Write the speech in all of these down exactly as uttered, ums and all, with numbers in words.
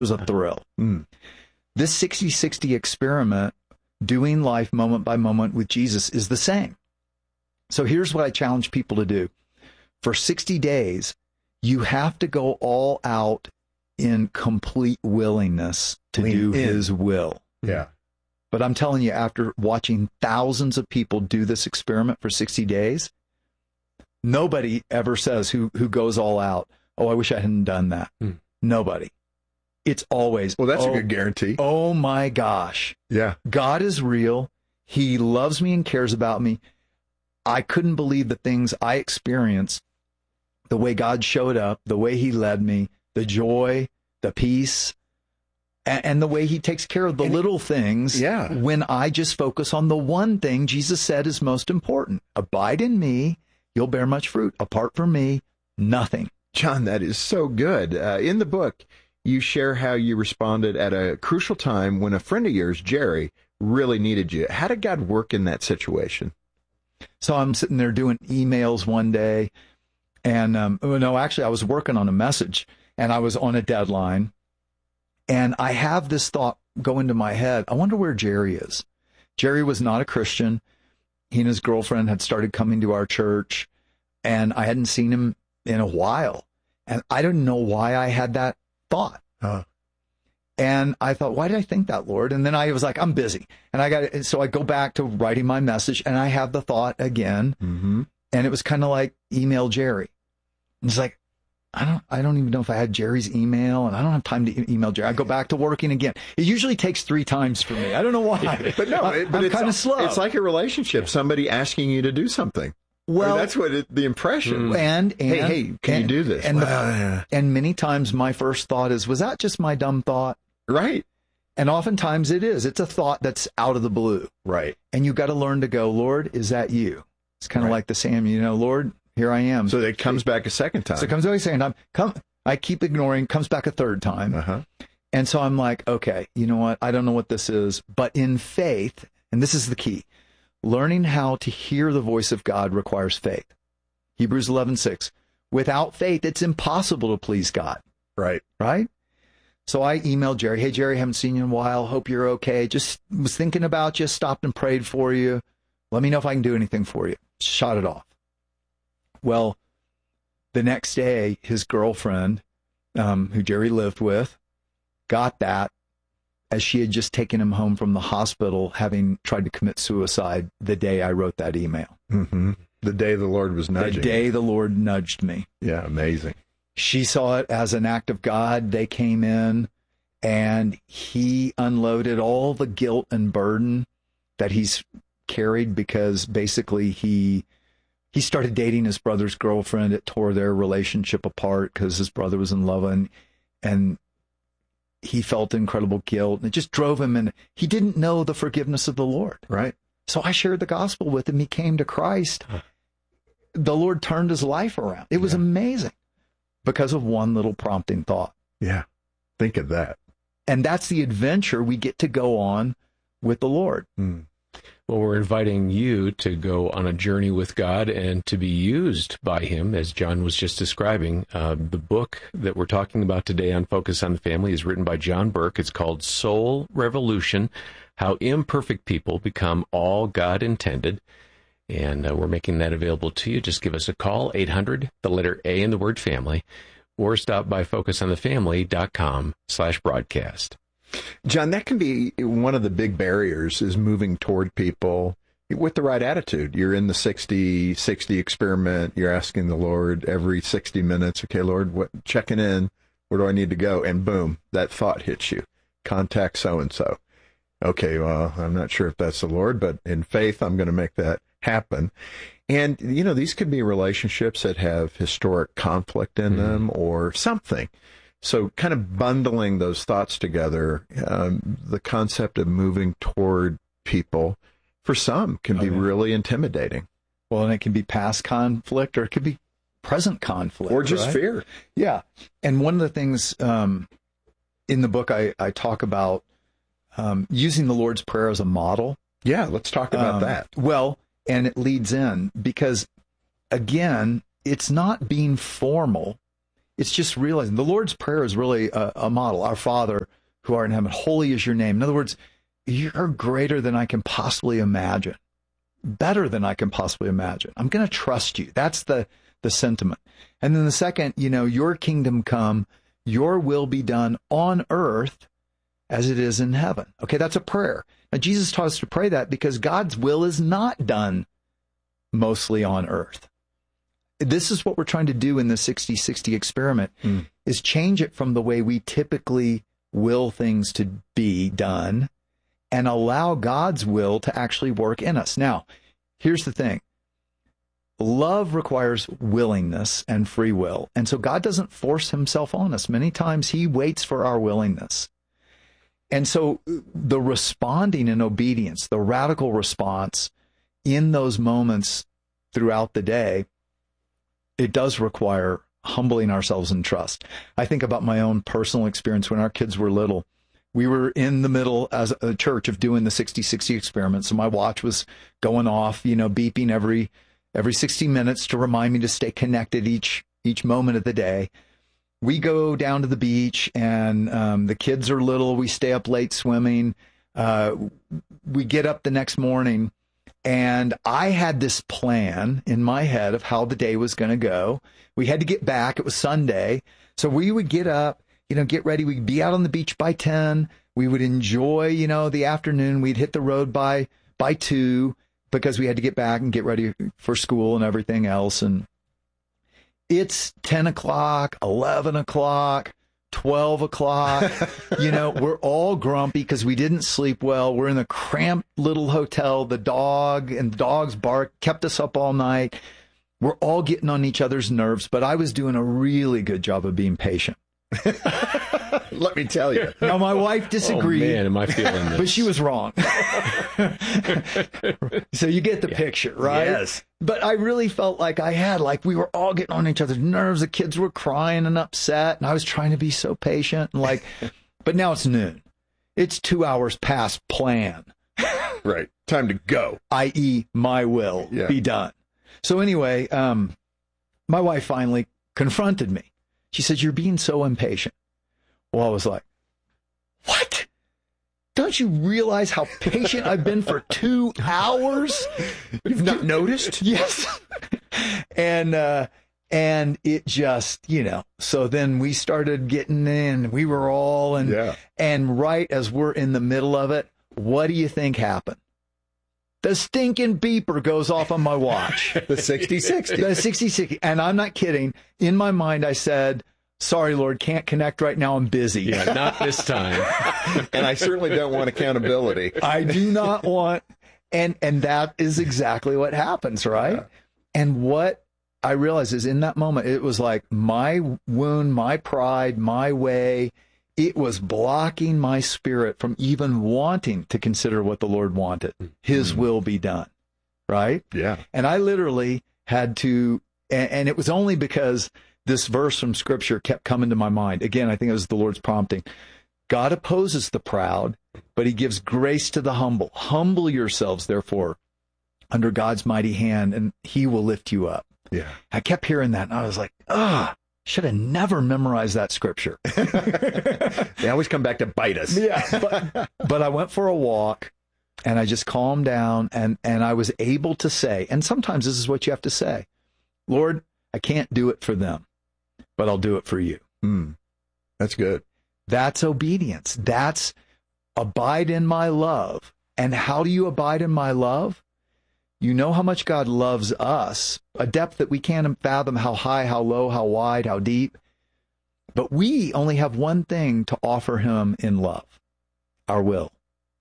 was a thrill. Mm. This sixty sixty experiment, doing life moment by moment with Jesus, is the same. So here's what I challenge people to do. For sixty days, you have to go all out in complete willingness to Lean do in. his will. Yeah. But I'm telling you, after watching thousands of people do this experiment for sixty days, nobody ever says who, who goes all out, oh, I wish I hadn't done that. Mm. Nobody. It's always, Well, that's oh, a good guarantee. oh my gosh, Yeah. God is real. He loves me and cares about me. I couldn't believe the things I experienced, the way God showed up, the way he led me, the joy, the peace, and, and the way he takes care of the And little things. Yeah. When I just focus on the one thing Jesus said is most important. Abide in me, you'll bear much fruit. Apart from me, nothing. John, that is so good. Uh, in the book, you share how you responded at a crucial time when a friend of yours, Jerry, really needed you. How did God work in that situation? So I'm sitting there doing emails one day, and um, oh, no, actually, I was working on a message, and I was on a deadline, and I have this thought go into my head. I wonder where Jerry is. Jerry was not a Christian. He and his girlfriend had started coming to our church, and I hadn't seen him in a while, and I didn't know why I had that thought. Huh. And I thought, why did I think that, Lord? And then I was like, I'm busy. And I got so I go back to writing my message, and I have the thought again. Mm-hmm. And it was kind of like email Jerry. And it's like, I don't, I don't even know if I had Jerry's email, and I don't have time to e- email Jerry. I go back to working again. It usually takes three times for me. I don't know why. But no, it, but I'm it's kind of slow. It's like a relationship. Somebody asking you to do something. well, I mean, that's what it, the impression. and, and Hey, hey, can and, you do this? And, the- Well, yeah. and many times my first thought is, was that just my dumb thought? Right. And oftentimes it is. It's a thought that's out of the blue. Right. And you got to learn to go, Lord, is that you? It's kind of Right. like the Sam, you know, Lord, here I am. So it comes back a second time. So it comes back a second time. Come, I keep ignoring, comes back a third time. Uh-huh. And so I'm like, okay, you know what? I don't know what this is, but in faith, and this is the key, learning how to hear the voice of God requires faith. Hebrews eleven six. Without faith, it's impossible to please God, Right. right? So I emailed Jerry. Hey, Jerry, haven't seen you in a while. Hope you're okay. Just was thinking about you, stopped and prayed for you. Let me know if I can do anything for you. Shot it off. Well, the next day, his girlfriend, um, who Jerry lived with, got that as she had just taken him home from the hospital, having tried to commit suicide the day I wrote that email. Mm-hmm. The day the Lord was nudging. The day the Lord nudged me. Yeah, amazing. She saw it as an act of God. They came in, and he unloaded all the guilt and burden that he's carried, because basically he he started dating his brother's girlfriend. It tore their relationship apart because his brother was in love, and and he felt incredible guilt, and it just drove him, and he didn't know the forgiveness of the Lord. Right. So I shared the gospel with him. He came to Christ. The Lord turned his life around. It was Yeah. amazing because of one little prompting thought. Yeah. Think of that. And that's the adventure we get to go on with the Lord. Mm. Well, we're inviting you to go on a journey with God and to be used by Him, as John was just describing. Uh, the book that we're talking about today on Focus on the Family is written by John Burke. It's called Soul Revolution, How Imperfect People Become All God Intended. And uh, we're making that available to you. Just give us a call, eight hundred, the letter A in the word family, or stop by focusonthefamily.com slash broadcast. John, that can be one of the big barriers, is moving toward people with the right attitude. You're in the sixty sixty experiment. You're asking the Lord every sixty minutes, okay, Lord, what, checking in, where do I need to go? And boom, that thought hits you. Contact so-and-so. Okay, well, I'm not sure if that's the Lord, but in faith, I'm going to make that happen. And, you know, these could be relationships that have historic conflict in Mm-hmm. them or something. So kind of bundling those thoughts together, um, the concept of moving toward people, for some, can Oh, be yeah. really intimidating. Well, and it can be past conflict, or it could be present conflict. Or just right? fear. Yeah. And one of the things um, in the book, I, I talk about um, using the Lord's Prayer as a model. Yeah, let's talk about Um, that. Well, and it leads in because, again, it's not being formal. It's just realizing the Lord's Prayer is really a, a model. Our Father who art in heaven, holy is your name. In other words, you're greater than I can possibly imagine, better than I can possibly imagine. I'm going to trust you. That's the, the sentiment. And then the second, you know, your kingdom come, your will be done on earth as it is in heaven. Okay, that's a prayer. Now, Jesus taught us to pray that because God's will is not done mostly on earth. This is what we're trying to do in the sixty sixty experiment, mm. is change it from the way we typically will things to be done and allow God's will to actually work in us. Now, here's the thing. Love requires willingness and free will. And so God doesn't force himself on us. Many times he waits for our willingness. And so the responding in obedience, the radical response in those moments throughout the day, it does require humbling ourselves in trust. I think about my own personal experience when our kids were little. We were in the middle as a church of doing the sixty sixty experiment. So my watch was going off, you know, beeping every every sixty minutes to remind me to stay connected each each moment of the day. We go down to the beach, and um, the kids are little. We stay up late swimming. Uh, we get up the next morning, and I had this plan in my head of how the day was going to go. We had to get back. It was Sunday. So we would get up, you know, get ready. We'd be out on the beach by ten. We would enjoy, you know, the afternoon. We'd hit the road by by two because we had to get back and get ready for school and everything else. And it's ten o'clock, eleven o'clock, twelve o'clock. You know, we're all grumpy because we didn't sleep well. We're in a cramped little hotel. The dog and the dog's bark kept us up all night. We're all getting on each other's nerves, but I was doing a really good job of being patient. Let me tell you. Now, my wife disagreed. Oh, man, am I feeling this? But she was wrong. So you get the yeah. picture, right? Yes. But I really felt like I had, like we were all getting on each other's nerves. The kids were crying and upset, and I was trying to be so patient. And like, but now it's noon. It's two hours past plan. Right. Time to go. that is my will yeah. be done. So anyway, um, my wife finally confronted me. She said, "You're being so impatient." Well, I was like, what? Don't you realize how patient I've been for two hours? You've not noticed? Yes. And, uh, and it just, you know, so then we started getting in, we were all in, yeah. and right as we're in the middle of it, what do you think happened? The stinking beeper goes off on my watch. The sixty sixty. The sixty sixty. And I'm not kidding. In my mind, I said, "Sorry, Lord, can't connect right now. I'm busy." Yeah, not this time. And I certainly don't want accountability. I do not want, and and that is exactly what happens, right? Yeah. And what I realized is in that moment, it was like my wound, my pride, my way, it was blocking my spirit from even wanting to consider what the Lord wanted. His mm. will be done, right? Yeah. And I literally had to, and, and it was only because this verse from Scripture kept coming to my mind. Again, I think it was the Lord's prompting. God opposes the proud, but he gives grace to the humble. Humble yourselves, therefore, under God's mighty hand, and he will lift you up. Yeah. I kept hearing that, and I was like, ah, should have never memorized that Scripture. They always come back to bite us. Yeah. But, but I went for a walk, and I just calmed down, and, and I was able to say, and sometimes this is what you have to say, "Lord, I can't do it for them, but I'll do it for you." Mm, that's good. That's obedience. That's abide in my love. And how do you abide in my love? You know how much God loves us, a depth that we can't fathom, how high, how low, how wide, how deep. But we only have one thing to offer him in love, our will,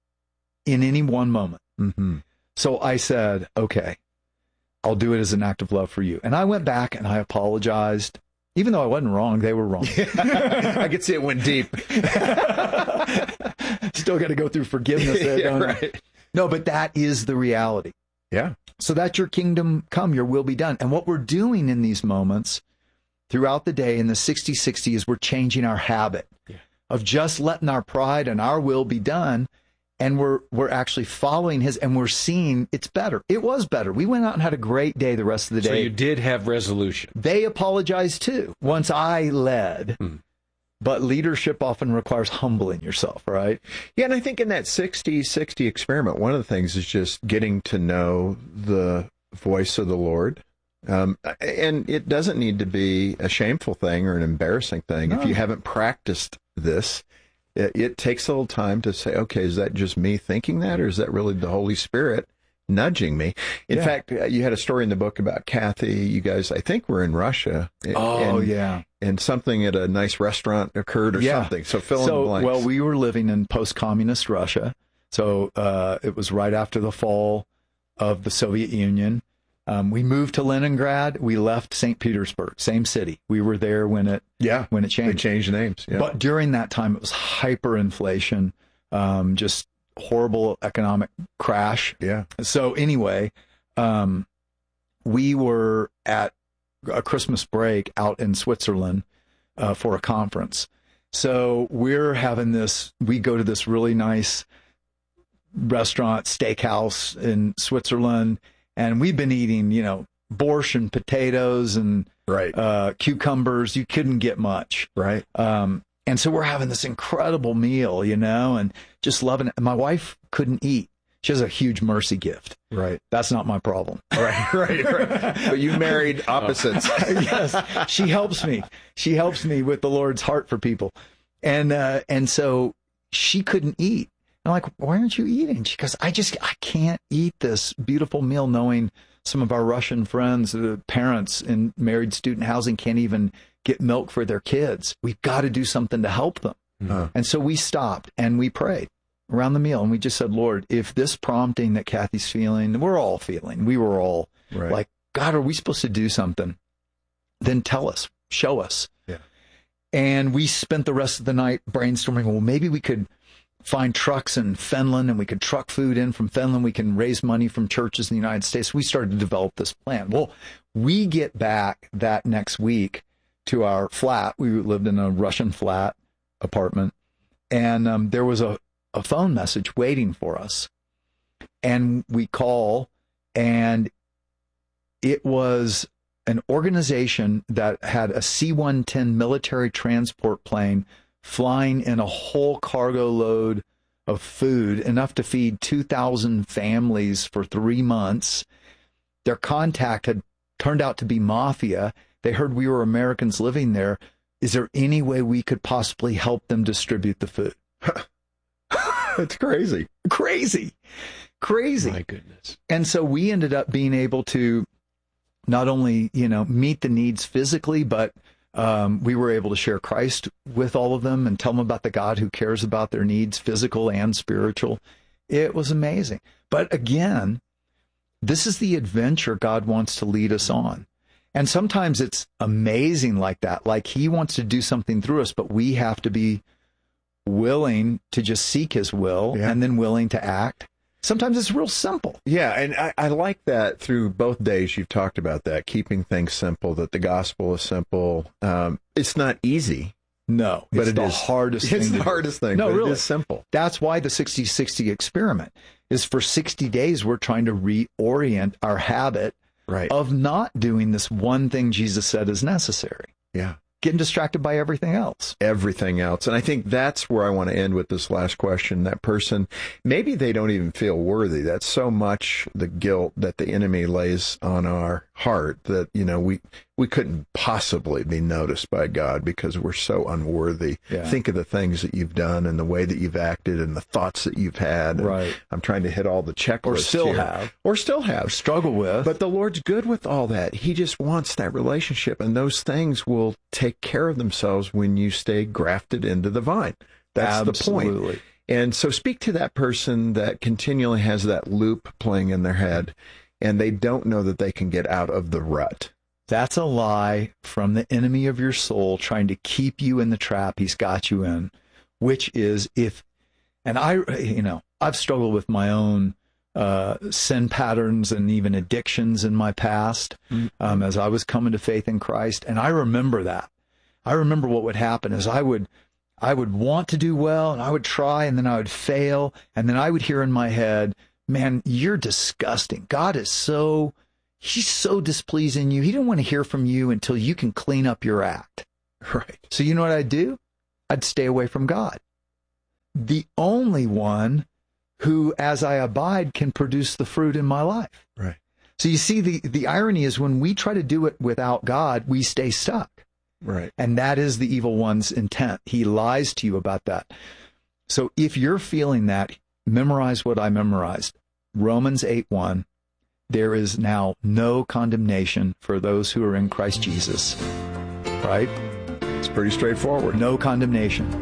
in any one moment. Mm-hmm. So I said, okay, I'll do it as an act of love for you. And I went back and I apologized. Even though I wasn't wrong, they were wrong. I could see it went deep. Still got to go through forgiveness there, yeah, don't right. I? No, but that is the reality. Yeah. So that your kingdom come, your will be done. And what we're doing in these moments throughout the day in the sixty sixty is we're changing our habit yeah. of just letting our pride and our will be done and we're we're actually following his, and we're seeing it's better. It was better. We went out and had a great day the rest of the day. So you did have resolution. They apologized too once I led. Hmm. But leadership often requires humbling yourself, right? Yeah, and I think in that sixty sixty experiment, one of the things is just getting to know the voice of the Lord. Um, and it doesn't need to be a shameful thing or an embarrassing thing. No. If you haven't practiced this, it, it takes a little time to say, okay, is that just me thinking that, or is that really the Holy Spirit nudging me? In Yeah. fact, you had a story in the book about Kathy. You guys, I think, were in Russia. Oh, and, yeah. And something at a nice restaurant occurred or Yeah. something. So fill in So, the blanks. well, we were living in post-communist Russia. So uh, it was right after the fall of the Soviet Union. Um, we moved to Leningrad. We left Saint Petersburg, same city. We were there when it yeah, when it they changed. changed names. Yeah. But during that time, it was hyperinflation, um, just horrible economic crash. yeah. So anyway, um, we were at a Christmas break out in Switzerland uh, for a conference. So we're having this, we go to this really nice restaurant, steakhouse in Switzerland, and we've been eating, you know, borscht and potatoes and Right. uh, cucumbers. You couldn't get much. Right. Um, and so we're having this incredible meal, you know, and just loving it. And my wife couldn't eat. She has a huge mercy gift. Right. That's not my problem. Right. Right. Right. But you married opposites. Yes, she helps me. She helps me with the Lord's heart for people. And uh, and so she couldn't eat. I'm like, why aren't you eating? She goes, I just, I can't eat this beautiful meal knowing some of our Russian friends, the parents in married student housing can't even get milk for their kids. We've got to do something to help them. Huh. And so we stopped and we prayed around the meal. And we just said, Lord, if this prompting that Kathy's feeling, we're all feeling, we were all Right. like, God, are we supposed to do something? Then tell us, show us. Yeah. And we spent the rest of the night brainstorming, well, maybe we could find trucks in Finland and we could truck food in from Finland. We can raise money from churches in the United States. We started to develop this plan. Well, we get back that next week to our flat. We lived in a Russian flat apartment, and um, there was a, a phone message waiting for us. And we call, and it was an organization that had a C one ten military transport plane flying in a whole cargo load of food, enough to feed two thousand families for three months. Their contact had turned out to be mafia. They heard we were Americans living there. Is there any way we could possibly help them distribute the food? It's crazy. Crazy. Crazy. My goodness. And so we ended up being able to not only, you know, meet the needs physically, but um, we were able to share Christ with all of them and tell them about the God who cares about their needs, physical and spiritual. It was amazing. But again, this is the adventure God wants to lead us on. And sometimes it's amazing like that, like he wants to do something through us, but we have to be willing to just seek his will Yeah. and then willing to act. Sometimes it's real simple. Yeah, and I, I like that through both days you've talked about that, keeping things simple, that the gospel is simple. Um, it's not easy. No, But it's it the is- hardest thing. It's to the do. hardest thing, No, but really. it is simple. That's why the sixty sixty experiment is for sixty days. We're trying to reorient our habit Right. of not doing this one thing Jesus said is necessary, Yeah. getting distracted by everything else. Everything else. And I think that's where I want to end with this last question. That person, maybe they don't even feel worthy. That's so much the guilt that the enemy lays on our heart that, you know, we, we couldn't possibly be noticed by God because we're so unworthy. Yeah. Think of the things that you've done and the way that you've acted and the thoughts that you've had. And Right. I'm trying to hit all the checklists Or still here. have. Or still have. Struggle with. But the Lord's good with all that. He just wants that relationship, and those things will take care of themselves when you stay grafted into the vine. That's the point. Absolutely. And so speak to that person that continually has that loop playing in their head, and they don't know that they can get out of the rut. That's a lie from the enemy of your soul trying to keep you in the trap he's got you in, which is if, and I, you know, I've struggled with my own uh, sin patterns and even addictions in my past um, as I was coming to faith in Christ. And I remember that. I remember what would happen is I would, I would want to do well, and I would try, and then I would fail, and then I would hear in my head, man, you're disgusting. God is so, he's so displeasing you. He didn't want to hear from you until you can clean up your act. Right. So you know what I'd do? I'd stay away from God. The only one who, as I abide, can produce the fruit in my life. Right. So you see, the, the irony is when we try to do it without God, we stay stuck. Right. And that is the evil one's intent. He lies to you about that. So if you're feeling that, memorize what I memorized. Romans eight one. There is now no condemnation for those who are in Christ Jesus. Right? It's pretty straightforward. No condemnation.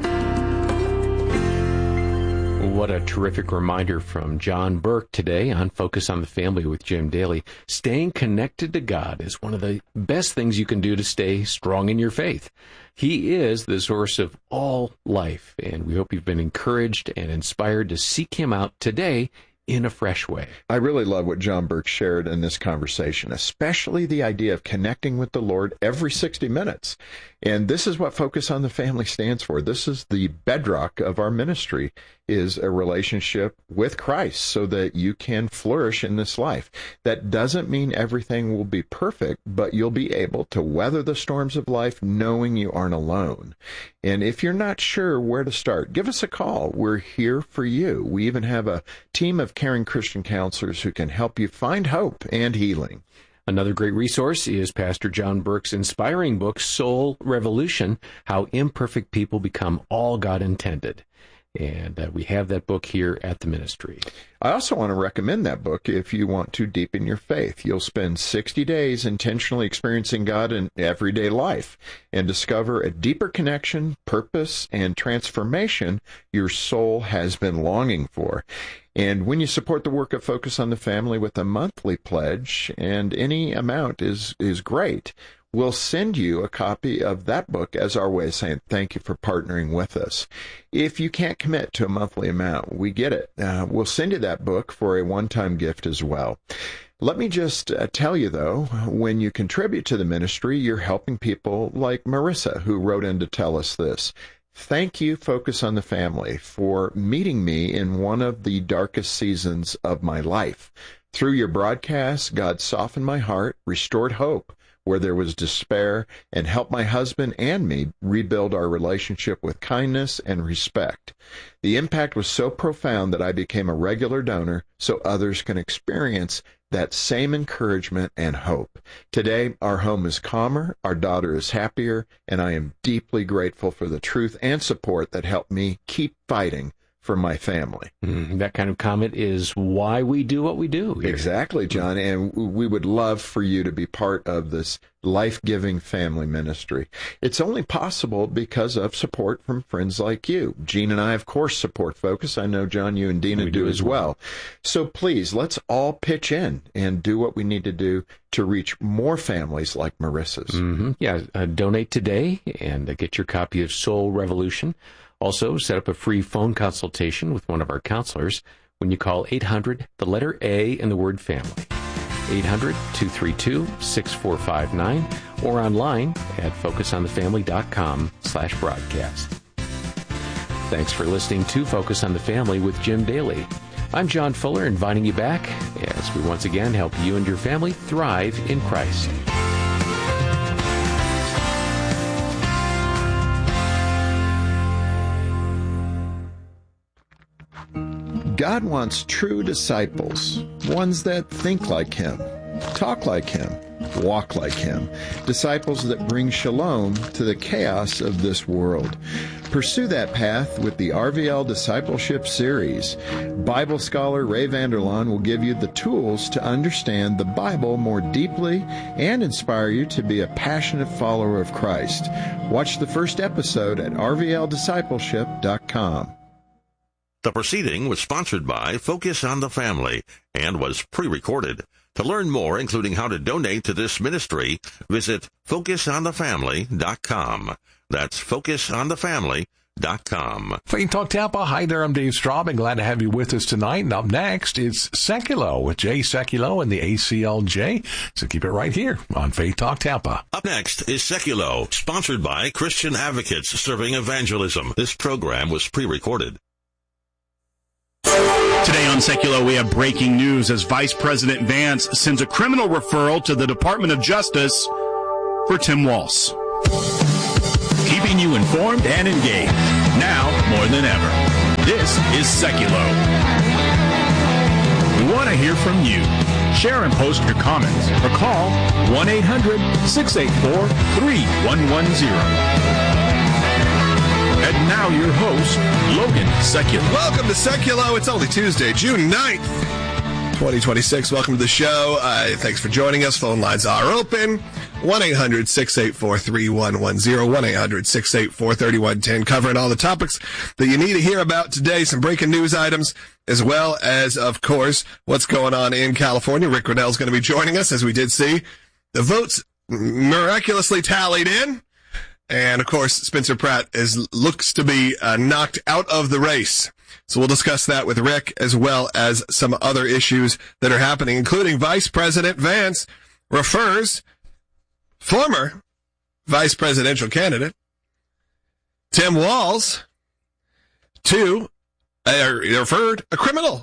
What a terrific reminder from John Burke today on Focus on the Family with Jim Daly. Staying connected to God is one of the best things you can do to stay strong in your faith. He is the source of all life, and we hope you've been encouraged and inspired to seek him out today in a fresh way. I really love what John Burke shared in this conversation, especially the idea of connecting with the Lord every sixty minutes. And this is what Focus on the Family stands for. This is the bedrock of our ministry, is a relationship with Christ so that you can flourish in this life. That doesn't mean everything will be perfect, but you'll be able to weather the storms of life knowing you aren't alone. And if you're not sure where to start, give us a call. We're here for you. We even have a team of caring Christian counselors who can help you find hope and healing. Another great resource is Pastor John Burke's inspiring book, Soul Revolution, How Imperfect People Become All God Intended. And uh, we have that book here at the ministry. I also want to recommend that book if you want to deepen your faith. You'll spend sixty days intentionally experiencing God in everyday life and discover a deeper connection, purpose, and transformation your soul has been longing for. And when you support the work of Focus on the Family with a monthly pledge, and any amount is, is great, we'll send you a copy of that book as our way of saying thank you for partnering with us. If you can't commit to a monthly amount, we get it. Uh, we'll send you that book for a one-time gift as well. Let me just uh, tell you, though, when you contribute to the ministry, you're helping people like Marissa, who wrote in to tell us this. Thank you, Focus on the Family, for meeting me in one of the darkest seasons of my life. Through your broadcast, God softened my heart, restored hope where there was despair, and helped my husband and me rebuild our relationship with kindness and respect. The impact was so profound that I became a regular donor so others can experience that same encouragement and hope. Today, our home is calmer, our daughter is happier, and I am deeply grateful for the truth and support that helped me keep fighting for my family. Mm, that kind of comment is why we do what we do here. Exactly, John, and we would love for you to be part of this life-giving family ministry. It's only possible because of support from friends like you. Gene and I, of course, support Focus. I know, John, you and Dina we do, do as well. well. So please, let's all pitch in and do what we need to do to reach more families like Marissa's. Mm-hmm. Yeah, uh, donate today and uh, get your copy of Soul Revolution. Also, set up a free phone consultation with one of our counselors when you call eight hundred, the letter A, and the word family. eight hundred, two three two, six four five nine or online at focusonthefamily.com slash broadcast. Thanks for listening to Focus on the Family with Jim Daly. I'm John Fuller, inviting you back as we once again help you and your family thrive in Christ. God wants true disciples, ones that think like Him, talk like Him, walk like Him, disciples that bring shalom to the chaos of this world. Pursue that path with the R V L Discipleship Series. Bible scholar Ray Vander Laan will give you the tools to understand the Bible more deeply and inspire you to be a passionate follower of Christ. Watch the first episode at r v l discipleship dot com. The proceeding was sponsored by Focus on the Family and was pre-recorded. To learn more, including how to donate to this ministry, visit focus on the family dot com. That's focus on the family dot com. Faith Talk Tampa. Hi there, I'm Dave Straub, and glad to have you with us tonight. And up next, it's Seculo with Jay Seculo and the A C L J. So keep it right here on Faith Talk Tampa. Up next is Seculo, sponsored by Christian Advocates Serving Evangelism. This program was pre-recorded. Today on Seculo, we have breaking news as Vice President Vance sends a criminal referral to the Department of Justice for Tim Walz. Keeping you informed and engaged, now more than ever. This is Seculo. We want to hear from you. Share and post your comments or call one eight hundred six eight four three one one zero. And now your host, Logan Seculo. Welcome to Seculo. It's only Tuesday, June ninth, twenty twenty-six. Welcome to the show. Uh, thanks for joining us. Phone lines are open. one eight hundred six eight four three one one zero. one eight hundred six eight four three one one zero. Covering all the topics that you need to hear about today. Some breaking news items, as well as, of course, what's going on in California. Rick Riddell's going to be joining us, as we did see. The votes miraculously tallied in. And, of course, Spencer Pratt is looks to be uh, knocked out of the race. So we'll discuss that with Rick, as well as some other issues that are happening, including Vice President Vance refers former vice presidential candidate Tim Walz to uh, referred a criminal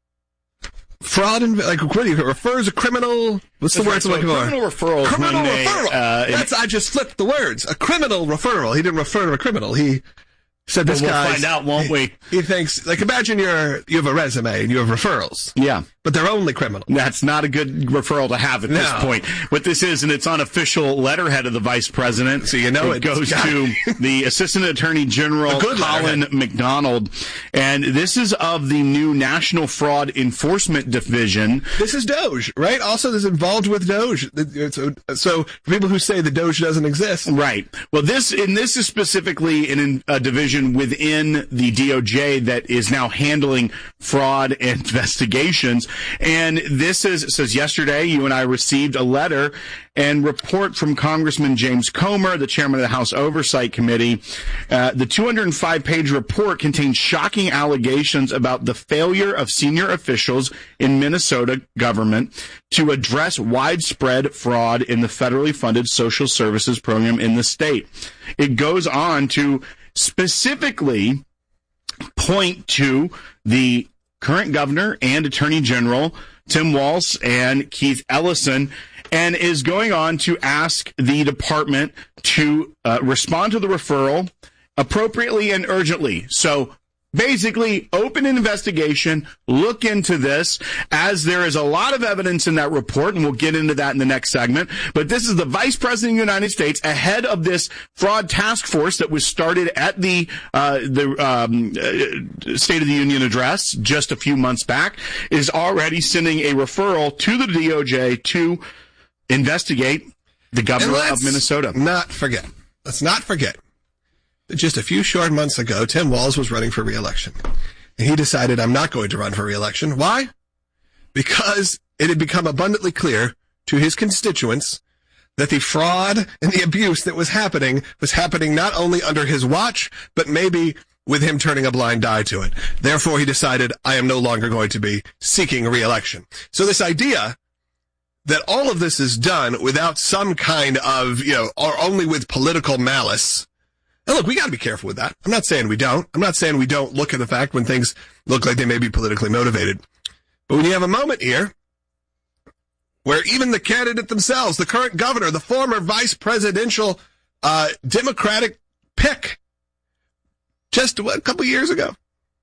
fraud and like what do you refers a criminal what's That's the right, word so I'm looking for? Criminal referral. Criminal they, referral. Uh, That's I just flipped the words. A criminal referral. He didn't refer to a criminal. He said this we'll guy. We'll find out, won't we? He, he thinks like imagine you're you have a resume and you have referrals. Yeah. But they're only criminal. That's not a good referral to have at this No. point. What this is, and it's on official letterhead of the vice president. So you know it it's goes got- to the Assistant Attorney General A good Colin letterhead. McDonald, and this is of the new National Fraud Enforcement Division. This is Doge, right? Also, this is involved with Doge. So, so for people who say the Doge doesn't exist, Right. Well, this and this is specifically in a division within the D O J that is now handling fraud investigations. And this is says yesterday, you and I received a letter and report from Congressman James Comer, the chairman of the House Oversight Committee. Uh, the two hundred five page report contains shocking allegations about the failure of senior officials in Minnesota government to address widespread fraud in the federally funded social services program in the state. It goes on to specifically point to the current governor and attorney general, Tim Walz and Keith Ellison, and is going on to ask the department to uh, respond to the referral appropriately and urgently. So basically, open an investigation, look into this, as there is a lot of evidence in that report, and we'll get into that in the next segment. But this is the Vice President of the United States, ahead of this fraud task force that was started at the uh, the um, uh, State of the Union address just a few months back, is already sending a referral to the D O J to investigate the governor of Minnesota. Not forget. Let's not forget that just a few short months ago, Tim Walz was running for re-election. And he decided, I'm not going to run for re-election. Why? Because it had become abundantly clear to his constituents that the fraud and the abuse that was happening was happening not only under his watch, but maybe with him turning a blind eye to it. Therefore, he decided, I am no longer going to be seeking re-election. So this idea that all of this is done without some kind of, you know, or only with political malice. And look, we got to be careful with that. I'm not saying we don't. I'm not saying we don't look at the fact when things look like they may be politically motivated. But when you have a moment here where even the candidate themselves, the current governor, the former vice presidential uh, Democratic pick, just what, a couple years ago,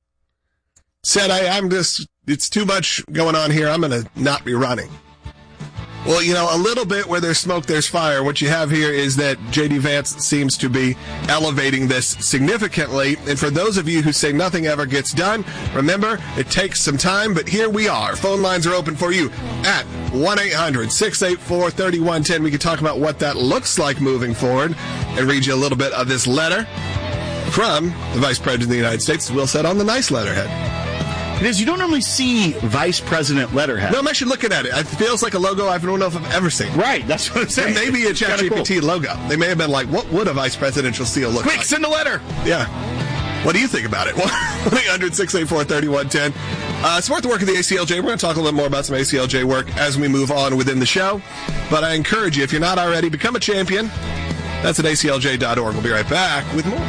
said, I, I'm just, it's too much going on here. I'm going to not be running. Well, you know, a little bit where there's smoke, there's fire. What you have here is that J D. Vance seems to be elevating this significantly. And for those of you who say nothing ever gets done, remember, it takes some time, but here we are. Phone lines are open for you at one eight hundred six eight four three one one zero. We can talk about what that looks like moving forward and read you a little bit of this letter from the Vice President of the United States, as Will said, on the nice letterhead. It is. You don't normally see vice president letterhead. No, I'm actually looking at it. It feels like a logo I don't know if I've ever seen. Right, that's what I'm saying. It may be a It's kinda ChatGPT cool. logo. They may have been like, what would a vice presidential seal look Quick, like? send a letter. Yeah. What do you think about it? one eight hundred six eight four three one one zero. Uh, support the work of the A C L J. We're going to talk a little more about some A C L J work as we move on within the show. But I encourage you, if you're not already, become a champion. That's at A C L J dot org. We'll be right back with more.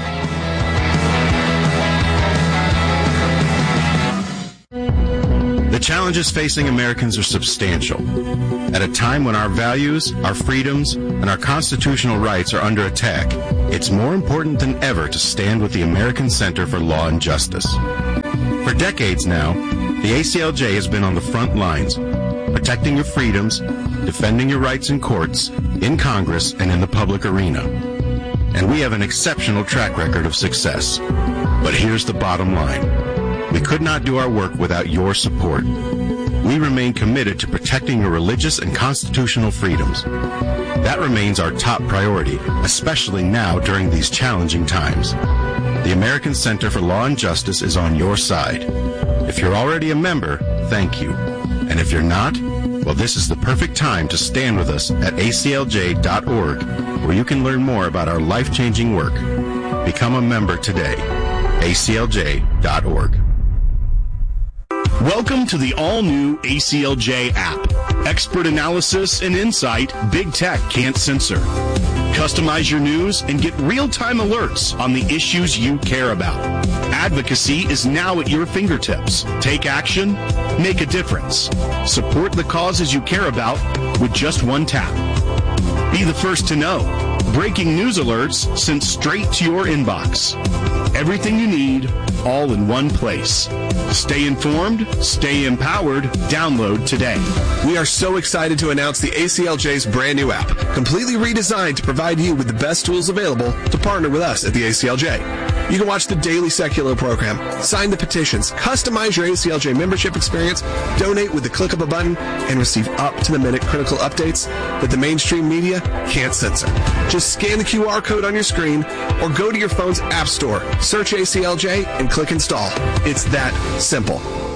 The challenges facing Americans are substantial. At a time when our values, our freedoms, and our constitutional rights are under attack, it's more important than ever to stand with the American Center for Law and Justice. For decades now, the A C L J has been on the front lines, protecting your freedoms, defending your rights in courts, in Congress, and in the public arena. And we have an exceptional track record of success. But here's the bottom line. We could not do our work without your support. We remain committed to protecting your religious and constitutional freedoms. That remains our top priority, especially now during these challenging times. The American Center for Law and Justice is on your side. If you're already a member, thank you. And if you're not, well, this is the perfect time to stand with us at A C L J dot org, where you can learn more about our life-changing work. Become a member today. A C L J dot org. Welcome to the all-new A C L J app. Expert analysis and insight big tech can't censor. Customize your news and get real-time alerts on the issues you care about. Advocacy is now at your fingertips. Take action, make a difference. Support the causes you care about with just one tap. Be the first to know. Breaking news alerts sent straight to your inbox. Everything you need, all in one place. Stay informed, stay empowered, download today. We are so excited to announce the A C L J's brand new app, completely redesigned to provide you with the best tools available to partner with us at the A C L J. You can watch the daily Secular program, sign the petitions, customize your A C L J membership experience, donate with the click of a button, and receive up-to-the-minute critical updates that the mainstream media can't censor. Just scan the Q R code on your screen or go to your phone's app store, search A C L J, and click install. It's that simple.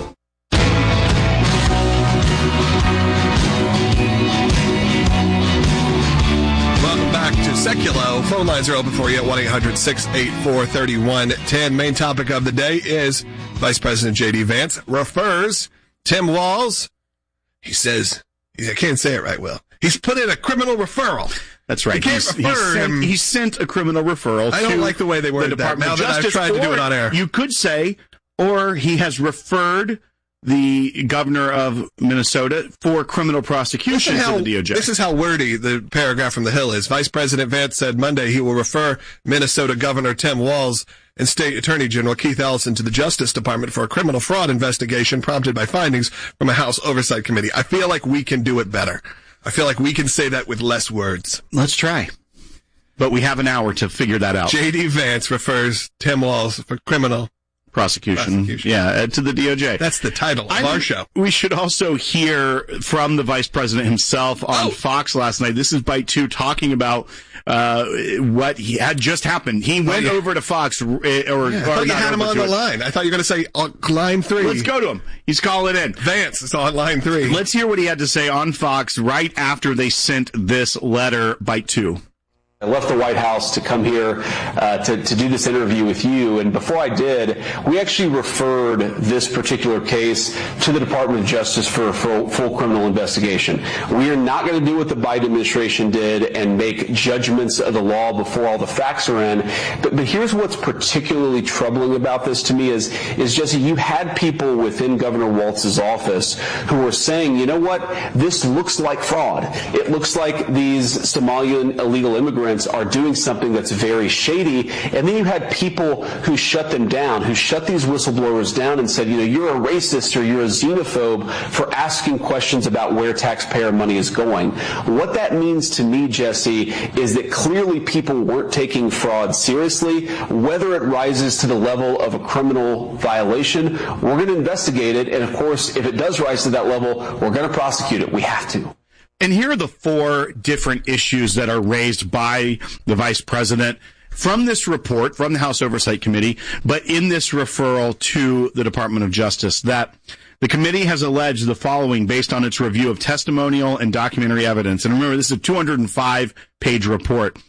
Welcome back to Seculo. Phone lines are open for you at one eight hundred six eight four three one one zero. Main topic of the day is Vice President J D Vance refers Tim Walz. He says, I can't say it right, Will. He's put in a criminal referral. That's right. He can't He's, refer he, sent, him. he sent a criminal referral I don't to like the way they worded the that Department now of that I've Justice, tried to do it or on air. You could say, or he has referred the governor of Minnesota for criminal prosecution Listen to how, the D O J. This is how wordy the paragraph from the Hill is. Vice President Vance said Monday he will refer Minnesota Governor Tim Walz and State Attorney General Keith Ellison to the Justice Department for a criminal fraud investigation prompted by findings from a House Oversight Committee. I feel like we can do it better. I feel like we can say that with less words. Let's try. But we have an hour to figure that out. J D Vance refers Tim Walz for criminal Prosecution, prosecution. yeah, uh, to the D O J. That's the title of I our think show. We should also hear from the vice president himself on Oh. Fox last night. This is Bite Two talking about uh, what he had just happened. He went yeah. over to Fox, uh, or, Yeah, I or thought you not had him over on to the it. line. I thought you were going to say on line three. Let's go to him. He's calling in. Vance is on line three. Let's hear what he had to say on Fox right after they sent this letter, Bite Two. I left the White House to come here uh, to, to do this interview with you, and before I did, we actually referred this particular case to the Department of Justice for a full, full criminal investigation. We are not going to do what the Biden administration did and make judgments of the law before all the facts are in, but, but here's what's particularly troubling about this to me is, is Jesse, you had people within Governor Walz's office who were saying, you know what, this looks like fraud. It looks like these Somalian illegal immigrants are doing something that's very shady, and then you had people who shut them down, who shut these whistleblowers down and said, you know, you're a racist or you're a xenophobe for asking questions about where taxpayer money is going. What that means to me, Jesse, is that clearly people weren't taking fraud seriously. Whether it rises to the level of a criminal violation, we're going to investigate it, and of course, if it does rise to that level, we're going to prosecute it. We have to. And here are the four different issues that are raised by the vice president from this report, from the House Oversight Committee, but in this referral to the Department of Justice, that the committee has alleged the following based on its review of testimonial and documentary evidence. And remember, this is a two hundred five page report.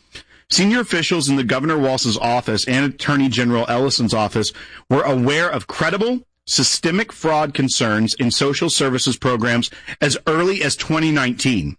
Senior officials in the Governor Walz's office and Attorney General Ellison's office were aware of credible, systemic fraud concerns in social services programs as early as twenty nineteen,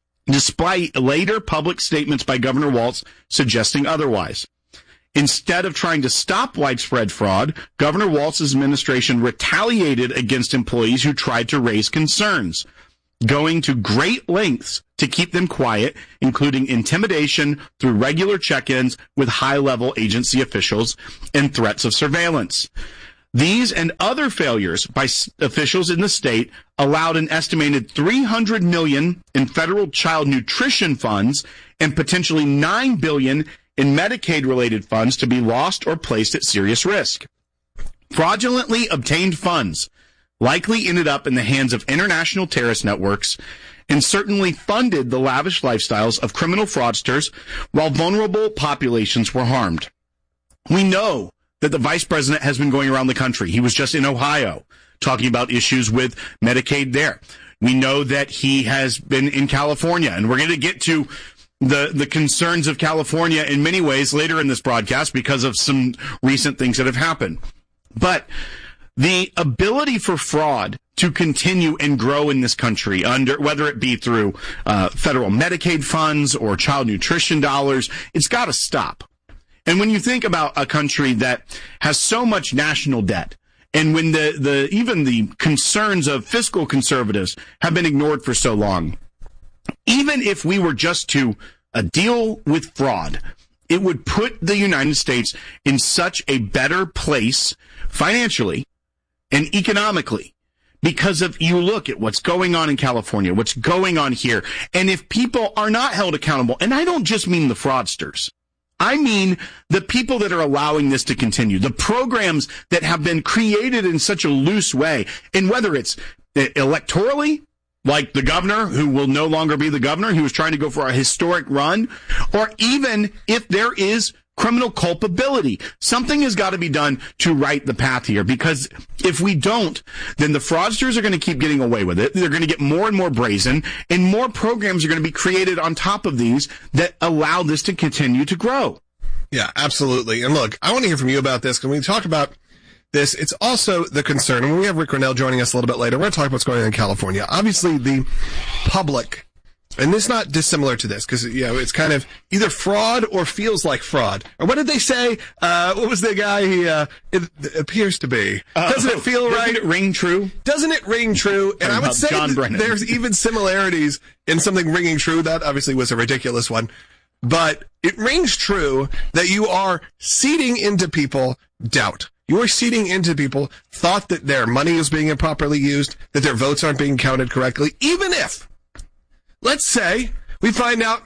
despite later public statements by Governor Walz suggesting otherwise. Instead of trying to stop widespread fraud, Governor Walz's administration retaliated against employees who tried to raise concerns, going to great lengths to keep them quiet, including intimidation through regular check-ins with high-level agency officials and threats of surveillance. These and other failures by officials in the state allowed an estimated three hundred million dollars in federal child nutrition funds and potentially nine billion dollars in Medicaid-related funds to be lost or placed at serious risk. Fraudulently obtained funds likely ended up in the hands of international terrorist networks and certainly funded the lavish lifestyles of criminal fraudsters while vulnerable populations were harmed. We know that the vice president has been going around the country. He was just in Ohio talking about issues with Medicaid there. We know that he has been in California, and we're going to get to the, the concerns of California in many ways later in this broadcast because of some recent things that have happened. But the ability for fraud to continue and grow in this country, under whether it be through uh, federal Medicaid funds or child nutrition dollars, it's got to stop. And when you think about a country that has so much national debt, and when the, the even the concerns of fiscal conservatives have been ignored for so long, even if we were just to uh, deal with fraud, it would put the United States in such a better place financially and economically, because of you look at what's going on in California, what's going on here. And if people are not held accountable, and I don't just mean the fraudsters, I mean the people that are allowing this to continue, the programs that have been created in such a loose way, and whether it's electorally, like the governor, who will no longer be the governor, he was trying to go for a historic run, or even if there is criminal culpability. Something has got to be done to right the path here, because if we don't, then the fraudsters are going to keep getting away with it. They're going to get more and more brazen, and more programs are going to be created on top of these that allow this to continue to grow. Yeah, absolutely. And look, I want to hear from you about this, because when we talk about this, it's also the concern, and when we have Rick Grenell joining us a little bit later, we're going to talk about what's going on in California. Obviously, the public, and this is not dissimilar to this, because, you know, it's kind of either fraud or feels like fraud. Or what did they say? Uh, what was the guy he, uh, it, it appears to be? Doesn't uh, it feel right? Doesn't it ring true? Doesn't it ring true? And I would say there's even similarities in something ringing true. That obviously was a ridiculous one. But it rings true that you are seeding into people doubt. You are seeding into people thought that their money is being improperly used, that their votes aren't being counted correctly, even if, let's say, we find out